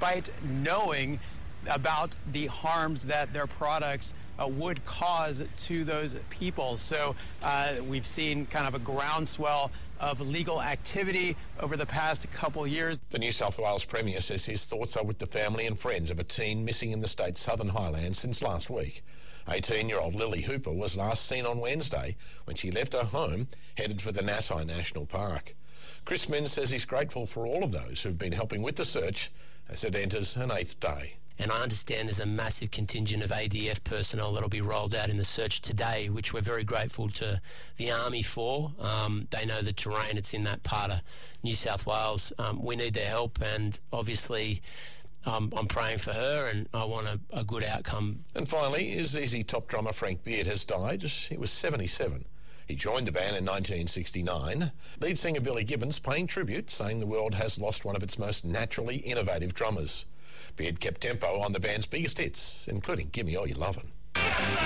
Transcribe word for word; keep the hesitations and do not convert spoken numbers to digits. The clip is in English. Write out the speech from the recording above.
despite knowing about the harms that their products uh, would cause to those people. So uh, we've seen kind of a groundswell of legal activity over the past couple years. The New South Wales Premier says his thoughts are with the family and friends of a teen missing in the state's Southern Highlands since last week. eighteen-year-old Lily Hooper was last seen on Wednesday when she left her home, headed for the Nassau National Park. Chris Minns says he's grateful for all of those who've been helping with the search as it enters an eighth day. And I understand there's a massive contingent of A D F personnel that'll be rolled out in the search today, which we're very grateful to the Army for. Um, they know the terrain. It's in that part of New South Wales. Um, we need their help, and obviously um, I'm praying for her, and I want a, a good outcome. And finally, Azizi top drummer Frank Beard has died. He was seventy-seven. He joined the band in nineteen sixty-nine. Lead singer Billy Gibbons paying tribute, saying the world has lost one of its most naturally innovative drummers. Beard kept tempo on the band's biggest hits, including Gimme All You Lovin'.